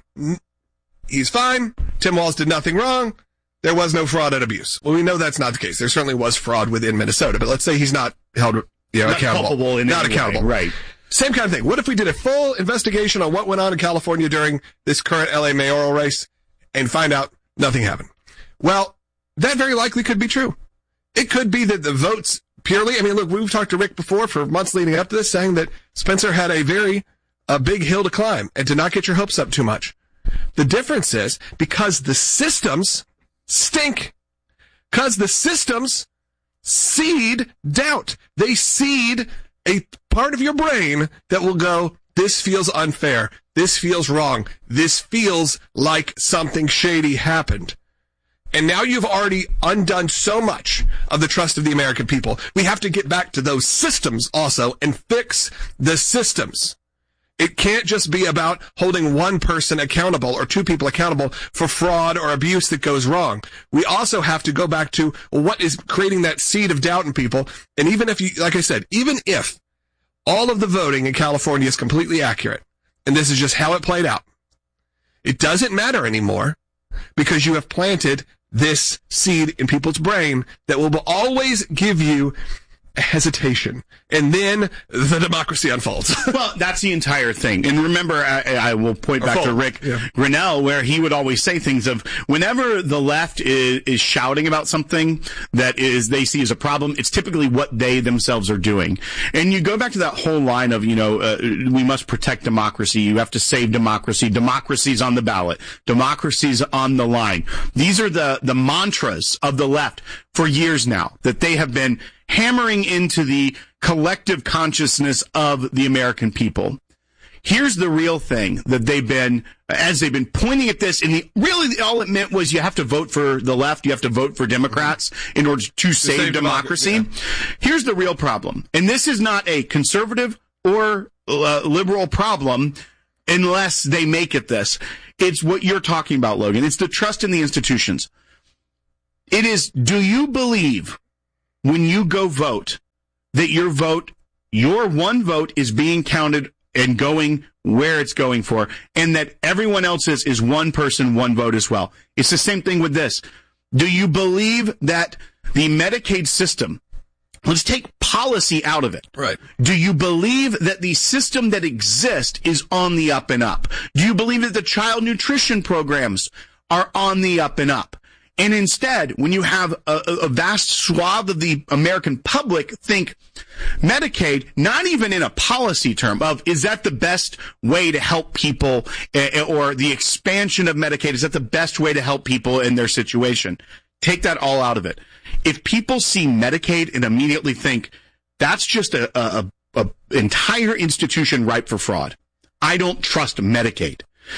he's fine, Tim Walz did nothing wrong, there was no fraud and abuse. Well, we know that's not the case. There certainly was fraud within Minnesota, but let's say he's not held, you know, not accountable. Culpable in not any accountable. Way, right. Same kind of thing. What if we did a full investigation on what went on in California during this current L A mayoral race and find out nothing happened? Well, that very likely could be true. It could be that the votes purely, I mean, look, we've talked to Rick before for months leading up to this, saying that Spencer had a very a big hill to climb and to not get your hopes up too much. The difference is because the systems stink, because the systems seed doubt. They seed a part of your brain that will go, this feels unfair. This feels wrong. This feels like something shady happened. And now you've already undone so much of the trust of the American people. We have to get back to those systems also and fix the systems. It can't just be about holding one person accountable or two people accountable for fraud or abuse that goes wrong. We also have to go back to what is creating that seed of doubt in people. And even if you, like I said, even if all of the voting in California is completely accurate, and this is just how it played out, it doesn't matter anymore because you have planted this seed in people's brain that will always give you hesitation, and then the democracy unfolds. Well, that's the entire thing. And remember, I, I will point back to Rick yeah. Grinnell, where he would always say things of, whenever the left is, is shouting about something that is they see as a problem, it's typically what they themselves are doing. And you go back to that whole line of, you know, uh, we must protect democracy. You have to save democracy. Democracy's on the ballot. Democracy's on the line. These are the, the mantras of the left for years now that they have been hammering into the collective consciousness of the American people. Here's the real thing that they've been, as they've been pointing at this, and the, really all it meant was you have to vote for the left, you have to vote for Democrats in order to, to save, save democracy. democracy. Yeah. Here's the real problem, and this is not a conservative or uh, liberal problem unless they make it this. It's what you're talking about, Logan. It's the trust in the institutions. It is, do you believe when you go vote that your vote, your one vote is being counted and going where it's going for, and that everyone else's is one person, one vote as well? It's the same thing with this. Do you believe that the Medicaid system, let's take policy out of it. Right. Do you believe that the system that exists is on the up and up? Do you believe that the child nutrition programs are on the up and up? And instead, when you have a, a vast swath of the American public think Medicaid, not even in a policy term of, is that the best way to help people, uh, or the expansion of Medicaid, is that the best way to help people in their situation? Take that all out of it. If people see Medicaid and immediately think, that's just a, a, a entire institution ripe for fraud, I don't trust Medicaid.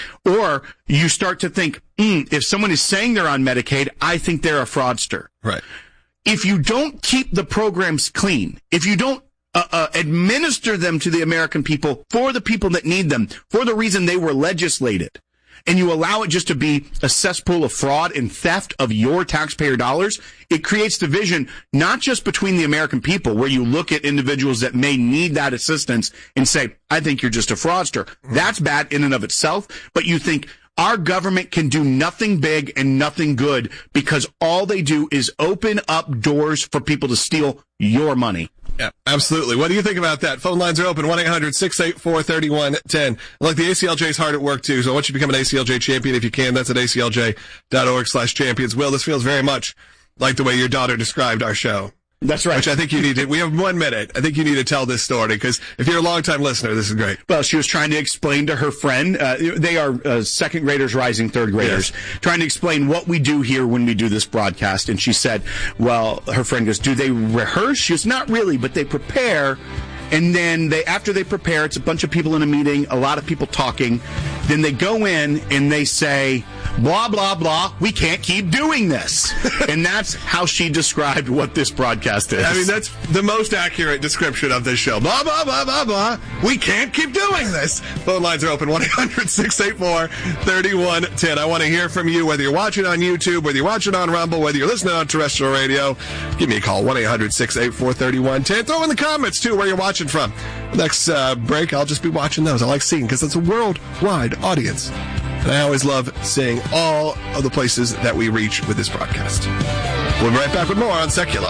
Or you start to think, mm, if someone is saying they're on Medicaid, I think they're a fraudster. Right. If you don't keep the programs clean, if you don't uh, uh, administer them to the American people for the people that need them, for the reason they were legislated, and you allow it just to be a cesspool of fraud and theft of your taxpayer dollars, it creates division not just between the American people, where you look at individuals that may need that assistance and say, I think you're just a fraudster. That's bad in and of itself, but you think our government can do nothing big and nothing good because all they do is open up doors for people to steal your money. Yeah, absolutely. What do you think about that? Phone lines are open, one eight hundred six eight four three one one zero. Look, the A C L J is hard at work, too, so I want you to become an A C L J champion if you can. That's at A C L J dot org slash champions. Will, this feels very much like the way your daughter described our show. That's right. Which I think you need to, we have one minute. I think you need to tell this story, because if you're a longtime listener, this is great. Well, she was trying to explain to her friend, uh, they are uh, second graders, rising third graders, yes. trying to explain what we do here when we do this broadcast. And she said, well, her friend goes, do they rehearse? She goes, not really, but they prepare. And then they, after they prepare, it's a bunch of people in a meeting, a lot of people talking. Then they go in and they say, blah, blah, blah, we can't keep doing this. And that's how she described what this broadcast is. I mean, that's the most accurate description of this show. Blah, blah, blah, blah, blah. We can't keep doing this. Phone lines are open, one eight hundred six eight four three one one zero. I want to hear from you, whether you're watching on YouTube, whether you're watching on Rumble, whether you're listening on terrestrial radio. Give me a call, one eight hundred six eight four three one one zero. Throw in the comments, too, where you're watching from. Next uh, break, I'll just be watching those. I like seeing, because it's a worldwide audience. And I always love seeing all of the places that we reach with this broadcast. We'll be right back with more on Secular.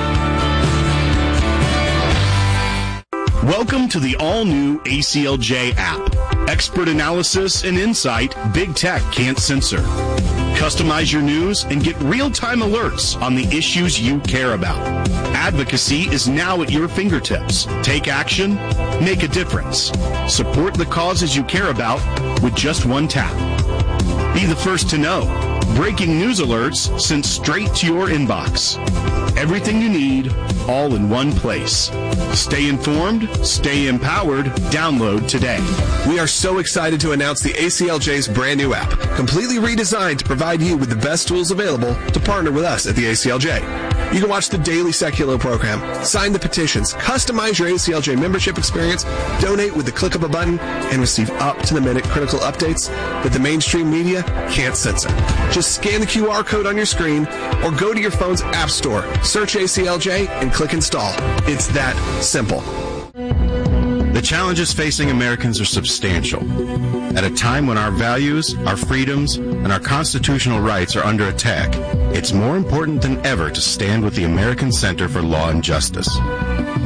Welcome to the all-new A C L J app. Expert analysis and insight big tech can't censor. Customize your news and get real-time alerts on the issues you care about. Advocacy is now at your fingertips. Take action, make a difference. Support the causes you care about with just one tap. Be the first to know. Breaking news alerts sent straight to your inbox. Everything you need, all in one place. Stay informed, stay empowered. Download today. We are so excited to announce the A C L J's brand new app, completely redesigned to provide you with the best tools available to partner with us at the A C L J. You can watch the daily Secular program, sign the petitions, customize your A C L J membership experience, donate with the click of a button, and receive up-to-the-minute critical updates that the mainstream media can't censor. Just scan the Q R code on your screen or go to your phone's app store, search A C L J, and click install. It's that simple. The challenges facing Americans are substantial. At a time when our values, our freedoms, and our constitutional rights are under attack, it's more important than ever to stand with the American Center for Law and Justice.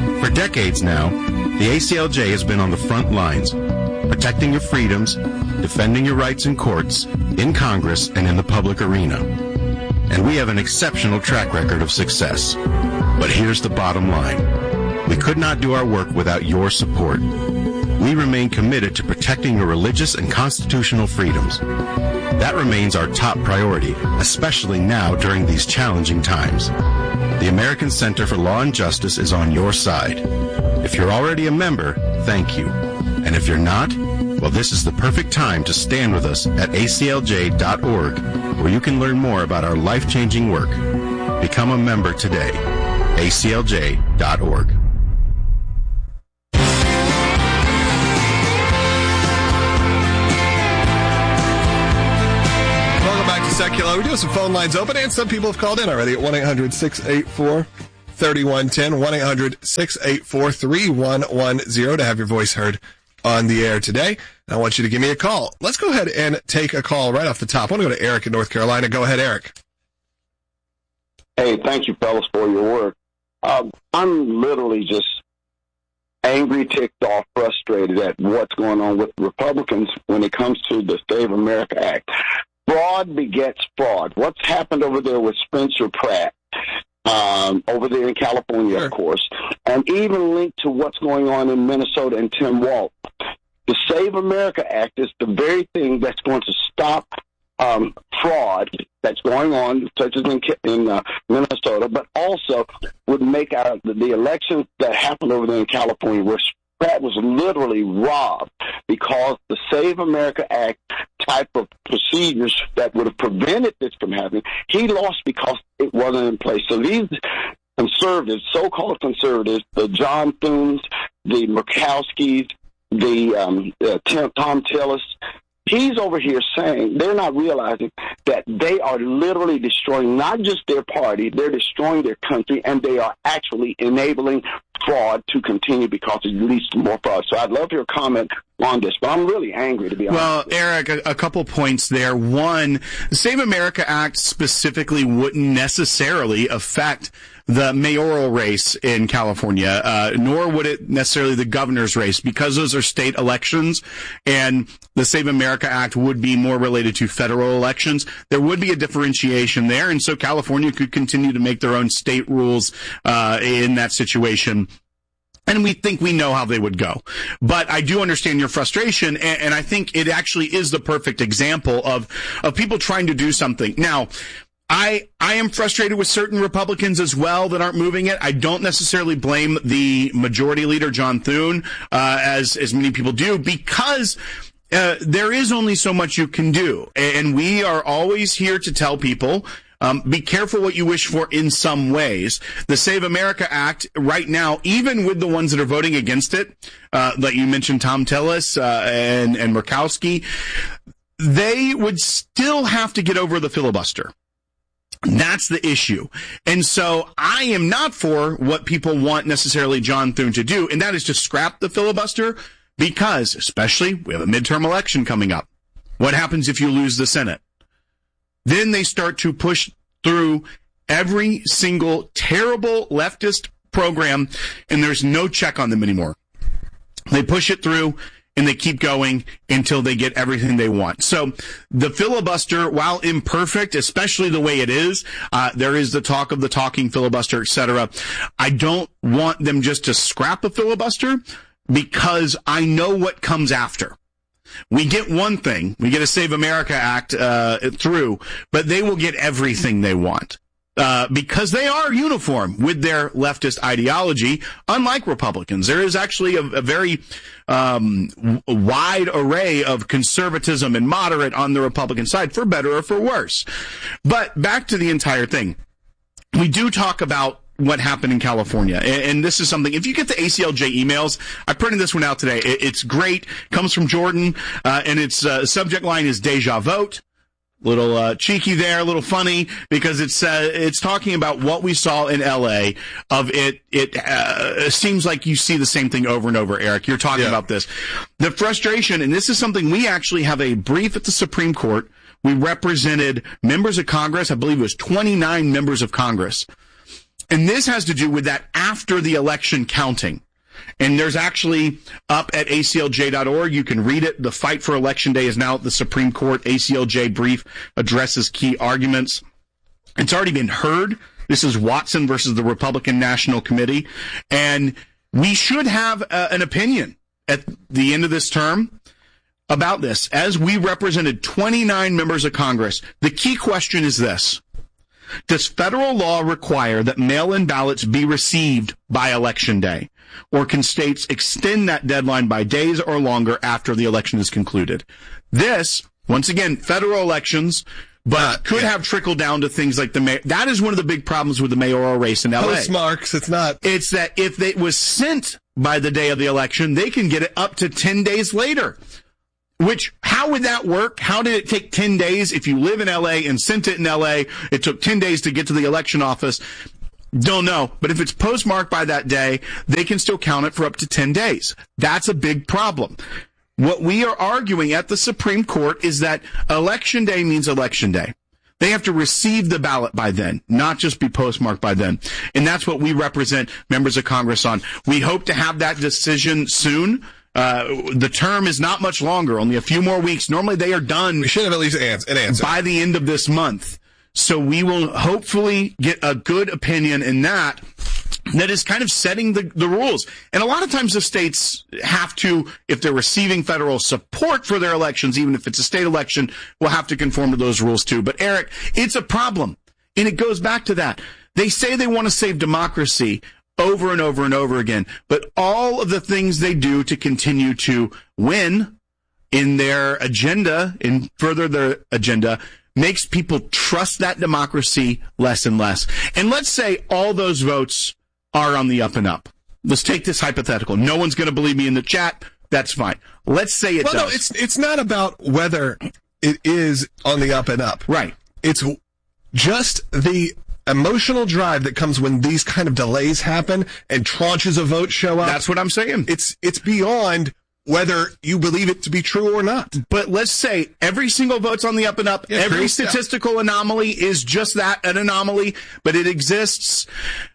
For decades now, the A C L J has been on the front lines, protecting your freedoms, defending your rights in courts, in Congress, and in the public arena. And we have an exceptional track record of success. But here's the bottom line. We could not do our work without your support. We remain committed to protecting your religious and constitutional freedoms. That remains our top priority, especially now during these challenging times. The American Center for Law and Justice is on your side. If you're already a member, thank you. And if you're not, well, this is the perfect time to stand with us at A C L J dot org, where you can learn more about our life-changing work. Become a member today. A C L J dot org. Secular. We do have some phone lines open, and some people have called in already at one eight hundred six eight four three one one zero, one eight hundred six eight four three one one zero to have your voice heard on the air today. And I want you to give me a call. Let's go ahead and take a call right off the top. I want to go to Eric in North Carolina. Go ahead, Eric. Hey, thank you, fellas, for your work. Um, I'm literally just angry, ticked off, frustrated at what's going on with Republicans when it comes to the Save America Act. Fraud begets fraud. What's happened over there with Spencer Pratt, um, over there in California, sure. Of course, and even linked to what's going on in Minnesota and Tim Walz. The Save America Act is the very thing that's going to stop um, fraud that's going on, such as in, in uh, Minnesota, but also would make out the, the elections that happened over there in California, where Pratt was literally robbed because the Save America Act type of procedures that would have prevented this from happening, he lost because it wasn't in place. So these conservatives, so-called conservatives, the John Thunes, the Murkowskis, the um, uh, Tim, Tom Tillis, he's over here saying they're not realizing that they are literally destroying not just their party, they're destroying their country, and they are actually enabling fraud to continue because it leads to more fraud. So I'd love your comment on this, but I'm really angry, to be honest. Well, Eric, a, a couple points there. One, the Save America Act specifically wouldn't necessarily affect the mayoral race in California, uh, nor would it necessarily the governor's race, because those are state elections, and the Save America Act would be more related to federal elections. There would be a differentiation there, and so California could continue to make their own state rules uh, in that situation. And we think we know how they would go. But I do understand your frustration, and, and I think it actually is the perfect example of, of people trying to do something. Now, I, I am frustrated with certain Republicans as well that aren't moving it. I don't necessarily blame the majority leader, John Thune, uh, as, as many people do, because uh, there is only so much you can do. And we are always here to tell people, Um, be careful what you wish for in some ways. The Save America Act right now, even with the ones that are voting against it, uh, like you mentioned, Tom Tillis, uh, and, and Murkowski, they would still have to get over the filibuster. That's the issue. And so I am not for what people want necessarily John Thune to do, and that is to scrap the filibuster, because, especially, we have a midterm election coming up. What happens if you lose the Senate? Then they start to push through every single terrible leftist program, and there's no check on them anymore. They push it through, and they keep going until they get everything they want. So the filibuster, while imperfect, especially the way it is, uh, there is the talk of the talking filibuster, et cetera. I don't want them just to scrap a filibuster, because I know what comes after. We get one thing, we get a Save America Act uh, through, but they will get everything they want. Uh, because they are uniform with their leftist ideology, unlike Republicans. There is actually a, a very um, w- wide array of conservatism and moderate on the Republican side, for better or for worse. But back to the entire thing. We do talk about what happened in California. And, and this is something, if you get the A C L J emails, I printed this one out today. It, it's great. Comes from Jordan, uh, and its uh, subject line is Deja Vote. Little uh, cheeky there, a little funny, because it's uh, it's talking about what we saw in L A. Of it, it uh, seems like you see the same thing over and over. Eric, you're talking yeah. about this, the frustration, and this is something we actually have a brief at the Supreme Court. We represented members of Congress. I believe it was twenty-nine members of Congress. And this has to do with that after the election counting. And there's actually up at A C L J dot org. You can read it. The fight for Election Day is now at the Supreme Court. A C L J brief addresses key arguments. It's already been heard. This is Watson versus the Republican National Committee. And we should have uh, an opinion at the end of this term about this. As we represented twenty-nine members of Congress, the key question is this. Does federal law require that mail-in ballots be received by Election Day? Or can states extend that deadline by days or longer after the election is concluded? This, once again, federal elections, but could have trickled down to things like the mayor. That is one of the big problems with the mayoral race in L A. Postmarks, it's not. It's that if it was sent by the day of the election, they can get it up to ten days later. Which, how would that work? How did it take ten days if you live in L A and sent it in L A? It took ten days to get to the election office. Don't know. But if it's postmarked by that day, they can still count it for up to ten days. That's a big problem. What we are arguing at the Supreme Court is that Election Day means Election Day. They have to receive the ballot by then, not just be postmarked by then. And that's what we represent members of Congress on. We hope to have that decision soon. Uh, the term is not much longer, only a few more weeks. Normally they are done. We should have at least an answer by the end of this month. So we will hopefully get a good opinion in that that is kind of setting the, the rules. And a lot of times the states have to, if they're receiving federal support for their elections, even if it's a state election, will have to conform to those rules too. But Eric, it's a problem. And it goes back to that. They say they want to save democracy over and over and over again. But all of the things they do to continue to win in their agenda, and further their agenda, makes people trust that democracy less and less. And let's say all those votes are on the up and up. Let's take this hypothetical. No one's going to believe me in the chat. That's fine. Let's say it well, does. No, it's, it's not about whether it is on the up and up. Right. It's just the emotional drive that comes when these kind of delays happen and tranches of votes show up. That's what I'm saying. It's, it's beyond whether you believe it to be true or not. But let's say every single vote's on the up and up. Yeah, every true. statistical yeah. anomaly is just that, an anomaly, but it exists.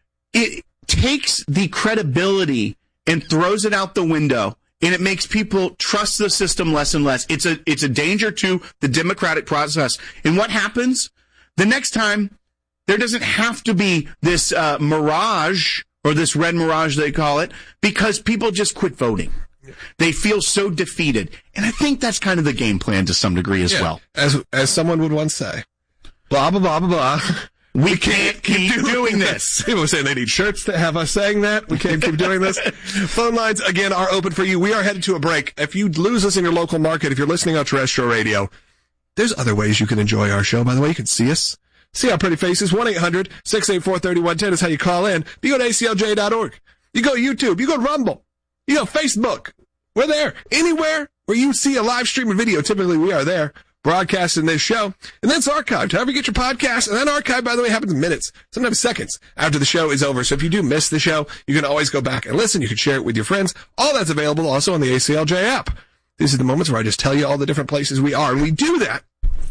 It takes the credibility and throws it out the window, and it makes people trust the system less and less. It's a, it's a danger to the democratic process. And what happens? The next time, there doesn't have to be this uh, mirage, or this red mirage they call it, because people just quit voting. They feel so defeated. And I think that's kind of the game plan to some degree as yeah. well. As as someone would once say, blah, blah, blah, blah, blah. We, we can't, can't keep, keep doing this. People were saying they need shirts to have us saying that. We can't keep doing this. Phone lines, again, are open for you. We are headed to a break. If you lose us in your local market, if you're listening on terrestrial radio, there's other ways you can enjoy our show. By the way, you can see us. See our pretty faces. one eight hundred six eight four three one one zero is how you call in. You go to A C L J dot org. You go to YouTube. You go to Rumble. You know, Facebook. We're there. Anywhere where you see a live stream of video, typically we are there, broadcasting this show. And then it's archived. However you get your podcast. And that archive, by the way, happens in minutes, sometimes seconds after the show is over. So if you do miss the show, you can always go back and listen. You can share it with your friends. All that's available also on the A C L J app. These are the moments where I just tell you all the different places we are. And we do that.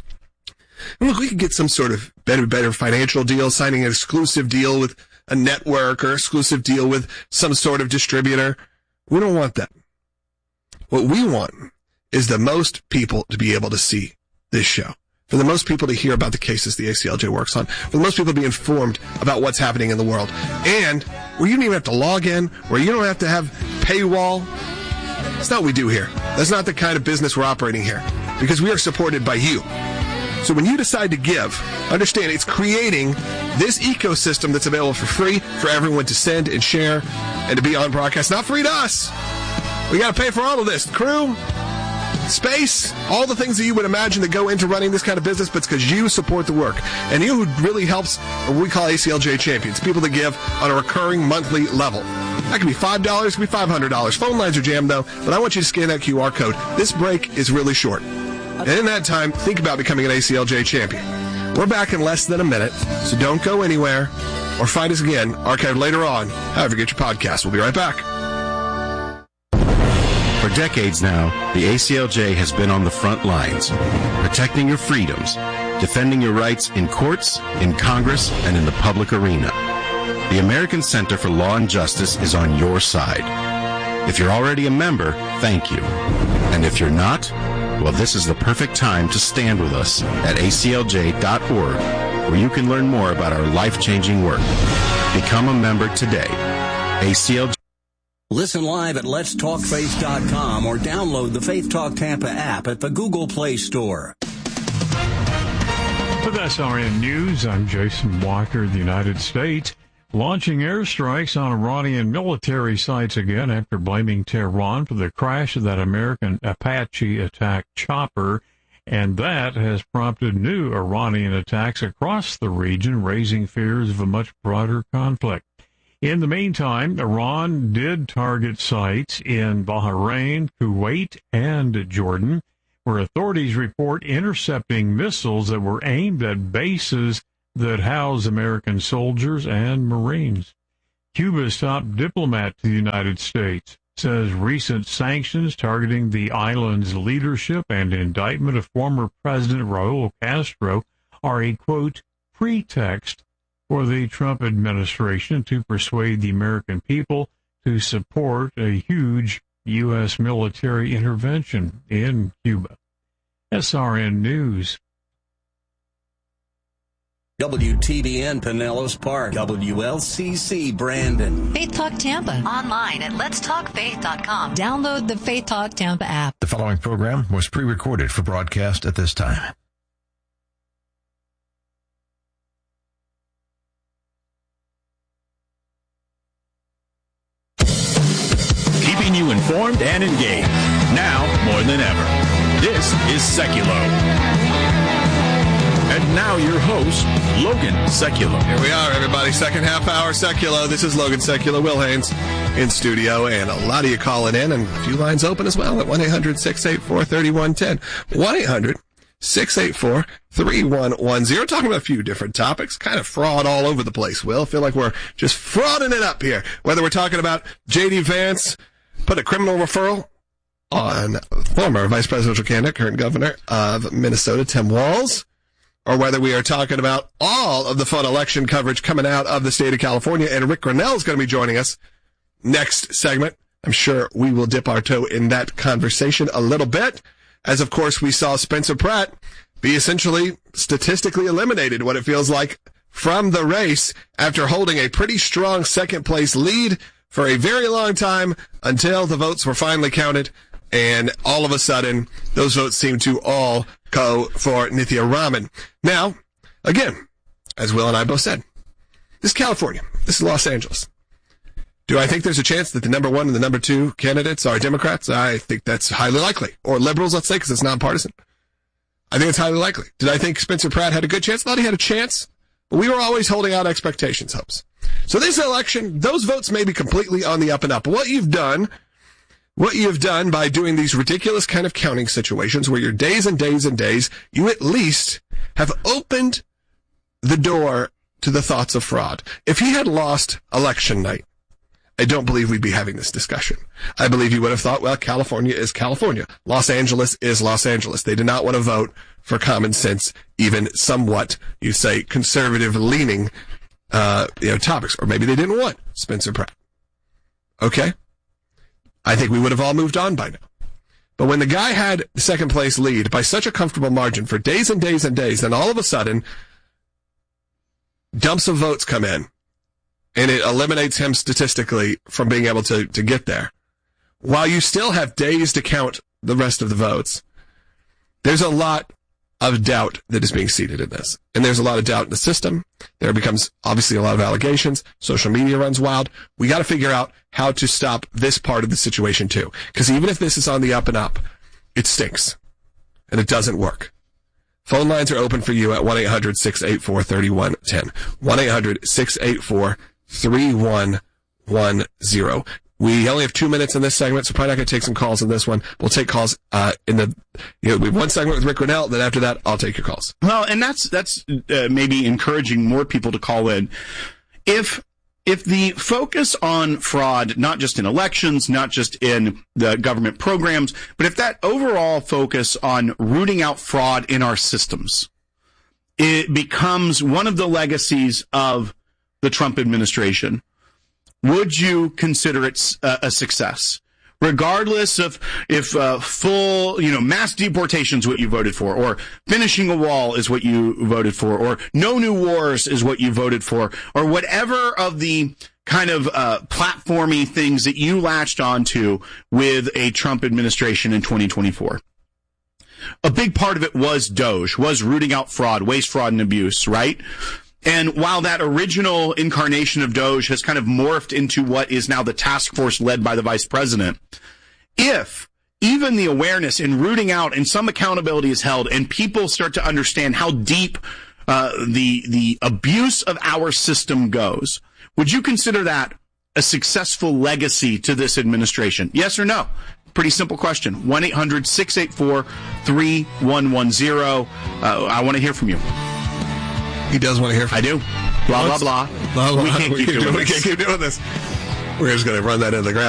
And look, we could get some sort of better, better financial deal, signing an exclusive deal with a network or exclusive deal with some sort of distributor. We don't want that. What we want is the most people to be able to see this show, for the most people to hear about the cases the A C L J works on, for the most people to be informed about what's happening in the world, and where you don't even have to log in, where you don't have to have paywall. That's not what we do here. That's not the kind of business we're operating here, because we are supported by you. So when you decide to give, understand it's creating this ecosystem that's available for free for everyone to send and share and to be on broadcast. Not free to us. We got to pay for all of this. Crew, space, all the things that you would imagine that go into running this kind of business, but it's because you support the work. And you who really helps what we call A C L J champions, people that give on a recurring monthly level. That could be five dollars, it could be five hundred dollars. Phone lines are jammed, though, but I want you to scan that Q R code. This break is really short. And in that time, think about becoming an A C L J champion. We're back in less than a minute, so don't go anywhere or find us again, archived later on, however you get your podcast. We'll be right back. For decades now, the A C L J has been on the front lines, protecting your freedoms, defending your rights in courts, in Congress, and in the public arena. The American Center for Law and Justice is on your side. If you're already a member, thank you. And if you're not, well, this is the perfect time to stand with us at A C L J dot org, where you can learn more about our life-changing work. Become a member today. A C L J. Listen live at lets talk faith dot com or download the Faith Talk Tampa app at the Google Play Store. With S R N News, I'm Jason Walker. The United States launching airstrikes on Iranian military sites again after blaming Tehran for the crash of that American Apache attack chopper, and that has prompted new Iranian attacks across the region, raising fears of a much broader conflict. In the meantime, Iran did target sites in Bahrain, Kuwait, and Jordan, where authorities report intercepting missiles that were aimed at bases that house American soldiers and Marines. Cuba's top diplomat to the United States says recent sanctions targeting the island's leadership and indictment of former President Raul Castro are a, quote, pretext for the Trump administration to persuade the American people to support a huge U S military intervention in Cuba. S R N News. W T B N Pinellas Park, W L C C Brandon. Faith Talk Tampa. Online at lets talk faith dot com. Download the Faith Talk Tampa app. The following program was pre-recorded for broadcast at this time. Keeping you informed and engaged, now more than ever. This is Seculo. And now your host, Logan Seculo. Here we are, everybody. Second half hour Seculo. This is Logan Seculo, Will Haynes in studio, and a lot of you calling in, and a few lines open as well at one eight hundred six eight four three one one zero. one eight hundred six eight four three one one zero. Talking about a few different topics. Kind of fraud all over the place, Will. I feel like we're just frauding it up here. Whether we're talking about J D Vance put a criminal referral on former vice presidential candidate, current governor of Minnesota, Tim Walz, or whether we are talking about all of the fun election coverage coming out of the state of California. And Rick Grinnell is going to be joining us next segment. I'm sure we will dip our toe in that conversation a little bit, as of course we saw Spencer Pratt be essentially statistically eliminated, what it feels like, from the race after holding a pretty strong second place lead for a very long time until the votes were finally counted. And all of a sudden, those votes seem to all go for Nithya Raman. Now, again, as Will and I both said, this is California. This is Los Angeles. Do I think there's a chance that the number one and the number two candidates are Democrats? I think that's highly likely. Or liberals, let's say, because it's nonpartisan. I think it's highly likely. Did I think Spencer Pratt had a good chance? I thought he had a chance. But we were always holding out expectations, hopes. So this election, those votes may be completely on the up and up. What you've done... What you've done by doing these ridiculous kind of counting situations where you're days and days and days, you at least have opened the door to the thoughts of fraud. If he had lost election night, I don't believe we'd be having this discussion. I believe you would have thought, well, California is California. Los Angeles is Los Angeles. They did not want to vote for common sense, even somewhat, you say, conservative leaning, uh, you know, topics. Or maybe they didn't want Spencer Pratt. Okay? I think we would have all moved on by now. But when the guy had the second place lead by such a comfortable margin for days and days and days, then all of a sudden, dumps of votes come in, and it eliminates him statistically from being able to, to get there. While you still have days to count the rest of the votes, there's a lot of doubt that is being seeded in this. And there's a lot of doubt in the system. There becomes obviously a lot of allegations. Social media runs wild. We got to figure out how to stop this part of the situation too. Because even if this is on the up and up, it stinks. And it doesn't work. Phone lines are open for you at one eight hundred six eight four three one one zero. one eight hundred six eight four three one one zero. We only have two minutes in this segment, so probably not going to take some calls in this one. We'll take calls uh, in the, you know, we have one segment with Rick Grinnell, then after that, I'll take your calls. Well, and that's that's uh, maybe encouraging more people to call in. If if the focus on fraud, not just in elections, not just in the government programs, but if that overall focus on rooting out fraud in our systems, it becomes one of the legacies of the Trump administration, would you consider it a, a success? Regardless of if uh, full, you know, mass deportation is what you voted for, or finishing a wall is what you voted for, or no new wars is what you voted for, or whatever of the kind of uh, platformy things that you latched onto with a Trump administration in twenty twenty-four. A big part of it was Doge, was rooting out fraud, waste, fraud, and abuse, right? And while that original incarnation of Doge has kind of morphed into what is now the task force led by the vice president, if even the awareness and rooting out and some accountability is held and people start to understand how deep uh, the the abuse of our system goes, would you consider that a successful legacy to this administration? Yes or no? Pretty simple question. one eight hundred six eight four three one one zero. Uh, I want to hear from you. He does want to hear from I do. Blah, blah, blah. blah, blah. We can't we keep can't doing do, this. We can't keep doing this. We're just going to run that into the ground.